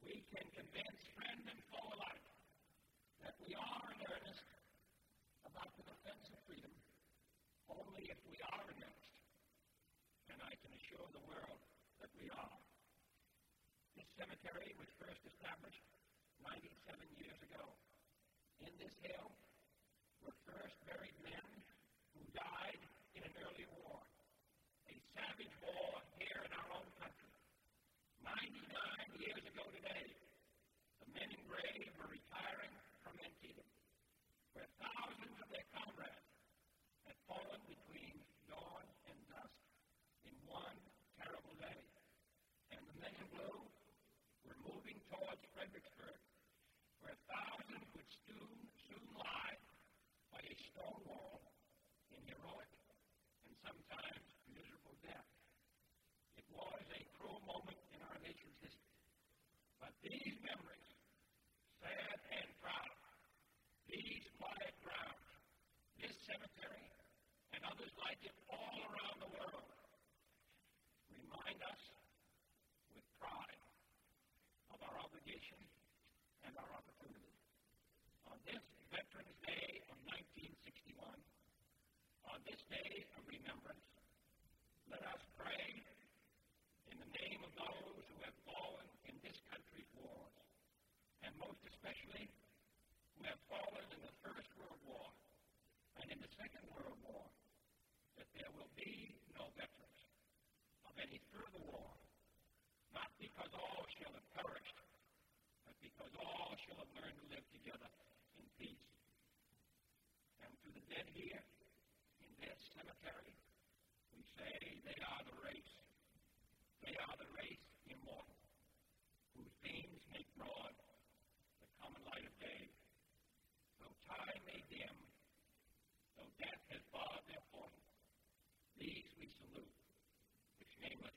we can convince friend and foe alike that we are in earnest about the defense of freedom only if we are in earnest. And I can assure the world that we are. This cemetery was first established 97 years ago. In this hill were first buried men who died in an early war, a savage war here in our own country. 99 years ago today, the men engraved were retiring from Antietam, where thousands of their comrades had fallen between dawn and dusk in one terrible day. And the men in blue were moving towards Fredericksburg, where thousands would soon lie by a stone wall in heroic and sometimes miserable death. It was a cruel moment in our nation's history. But these memories, sad and proud, these quiet grounds, this cemetery, and others like it all around the world, remind us with pride of our obligation and our opportunity. On this Veterans Day of 1961, on this day of remembrance, let us pray in the name of those who have fallen in this country's wars, and most especially who have fallen in the First World War and in the Second World War, that there will be no veterans of any further war, not because all shall have perished, but because all shall have learned to live together in peace. And to the dead here in this cemetery, we say they are the race. They are the race immortal, whose beams make broad the common light of day. Though time may dim, though death has barred their point, these we salute, which nameless